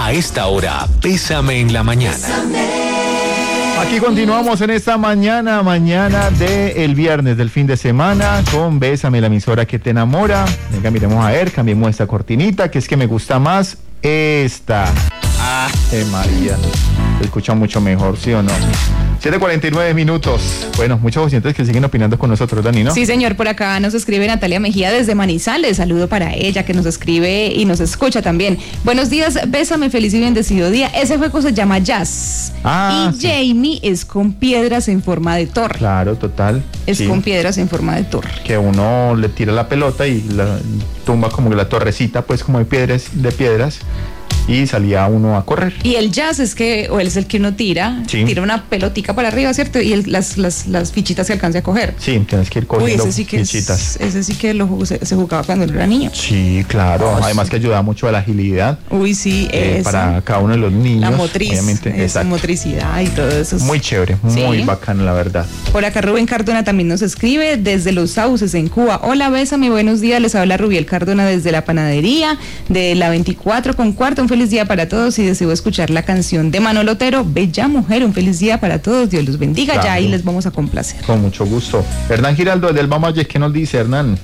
A esta hora, Bésame en la mañana. Aquí continuamos en esta mañana del viernes del fin de semana con Bésame, la emisora que te enamora. Venga, miremos a ver, cambiemos esta cortinita, que es que me gusta más esta. María, se escucha mucho mejor, ¿sí o no? 7:49 minutos. Bueno, muchos oyentes que siguen opinando con nosotros, Dani, ¿no? Sí, señor, por acá nos escribe Natalia Mejía desde Manizales. Saludo para ella, que nos escribe y nos escucha también. Buenos días, Bésame, feliz y bendecido día. Ese juego se llama Jazz. Y sí. Jamie es con piedras en forma de torre. Claro, total. Es con piedras en forma de torre. Que uno le tira la pelota y la tumba como que la torrecita, pues como de piedras. Y salía uno a correr. Y el jazz es que, o él es el que uno tira una pelotica para arriba, ¿cierto? Y las fichitas se alcanza a coger. Sí, tienes que ir cogiendo fichitas. Ese sí que se jugaba cuando era niño. Sí, claro. Además que ayudaba mucho a la agilidad. Sí, para cada uno de los niños. La motriz, obviamente, esa motricidad y todo eso. Muy chévere, muy bacano, la verdad. Por acá Rubén Cardona también nos escribe desde Los Sauces, en Cuba. Hola, Bésame, buenos días. Les habla Rubiel Cardona desde la panadería de la 24 con cuarto. Un feliz día para todos y deseo escuchar la canción de Manolo Otero, Bella Mujer. Un feliz día para todos, Dios los bendiga. Claro. Ya ahí les vamos a complacer. Con mucho gusto. Hernán Giraldo del Bamaye, ¿qué nos dice Hernán?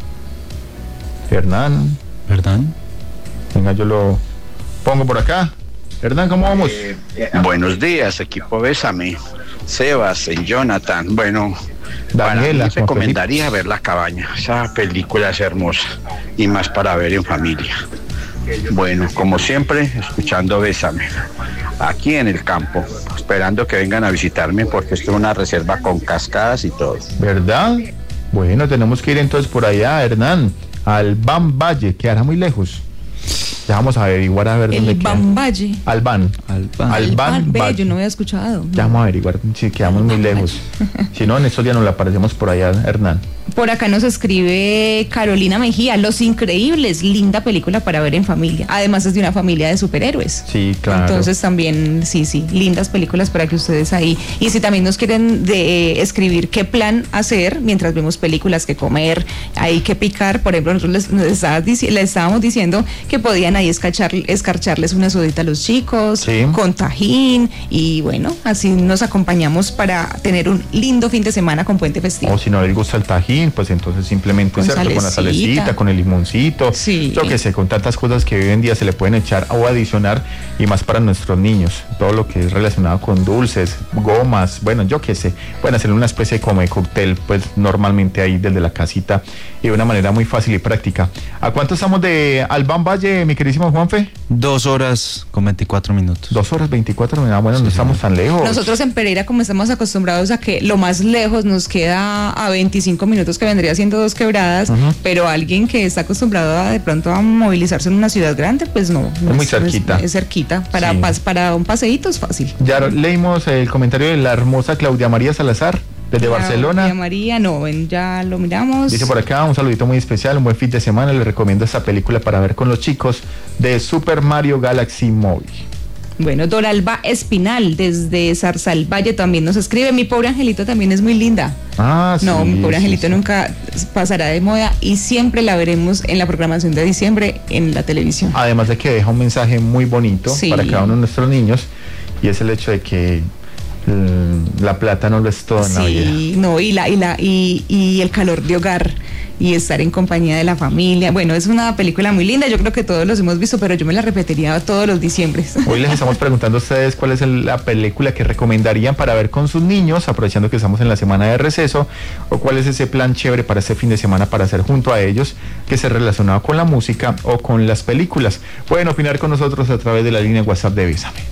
Hernán. Venga, yo lo pongo por acá. Hernán, ¿cómo vamos? Buenos días, equipo Bésame. Sebas, Jonathan. Bueno, Daniela, para mí recomendaría ver La Cabaña. Esa película es hermosa y más para ver en familia. Bueno, como siempre, escuchando Bésame, aquí en el campo, esperando que vengan a visitarme porque esto es una reserva con cascadas y todo. ¿Verdad? Bueno, tenemos que ir entonces por allá, Hernán, al Bambaye, quedará muy lejos. Ya vamos a averiguar a ver dónde queda. Bambaye. Albán. Yo no había escuchado. Ya vamos a averiguar si quedamos muy lejos. Si no, en estos días nos la aparecemos por allá, Hernán. Por acá nos escribe Carolina Mejía, Los Increíbles, linda película para ver en familia. Además es de una familia de superhéroes. Sí, claro. Entonces también, sí, lindas películas para que ustedes ahí. Y si también nos quieren escribir qué plan hacer mientras vemos películas, qué comer, hay que picar. Por ejemplo, nosotros les estábamos diciendo que podían ahí escarcharles una sodita a los chicos, con tajín. Y bueno, así nos acompañamos para tener un lindo fin de semana con puente festivo. O si no les gusta el tajín, pues entonces simplemente con la salecita, con el limoncito, yo que sé, con tantas cosas que hoy en día se le pueden echar o adicionar, y más para nuestros niños, todo lo que es relacionado con dulces, gomas, bueno, yo que sé, pueden hacer una especie como de cóctel, pues normalmente ahí desde la casita y de una manera muy fácil y práctica. ¿A cuánto estamos de Albán Valle, mi queridísimo Juanfe? 2 horas con 24 minutos. 2 horas 24 minutos, bueno, no estamos tan lejos. Nosotros en Pereira, como estamos acostumbrados a que lo más lejos nos queda a 25 minutos, que vendría siendo 2 quebradas, pero alguien que está acostumbrado de pronto a movilizarse en una ciudad grande, pues no es muy cerquita. Es cerquita, para un paseíto es fácil. Ya leímos el comentario de la hermosa Claudia María Salazar, desde Barcelona. Claudia María, ya lo miramos. Dice por acá, un saludito muy especial, un buen fin de semana, le recomiendo esta película para ver con los chicos de Super Mario Galaxy Movie. Bueno, Doralba Espinal desde Zarzalvalle también nos escribe, mi pobre angelito también es muy linda. Mi pobre angelito nunca pasará de moda y siempre la veremos en la programación de diciembre en la televisión. Además de que deja un mensaje muy bonito para cada uno de nuestros niños, y es el hecho de que la plata no lo es todo en la vida. Y el calor de hogar y estar en compañía de la familia. Bueno, es una película muy linda, yo creo que todos los hemos visto, pero yo me la repetiría todos los diciembres. Hoy les estamos preguntando a ustedes cuál es la película que recomendarían para ver con sus niños, aprovechando que estamos en la semana de receso, o cuál es ese plan chévere para este fin de semana para hacer junto a ellos, que se relacionado con la música o con las películas. Pueden opinar con nosotros a través de la línea WhatsApp de Bésame.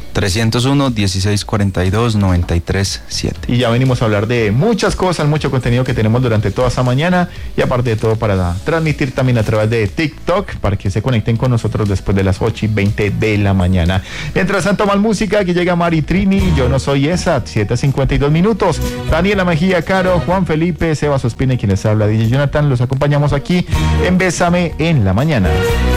301-1642-937. Y ya venimos a hablar de muchas cosas, mucho contenido que tenemos durante toda esta mañana, y aparte de todo para transmitir también a través de TikTok, para que se conecten con nosotros después de las 8:20 de la mañana. Mientras tanto, más música, aquí llega Mari Trini, Yo No Soy Esa, 7:52 minutos. Daniela Mejía, Caro, Juan Felipe, Sebas Ospina y quienes habla DJ Jonathan, los acompañamos aquí en Bésame en la mañana.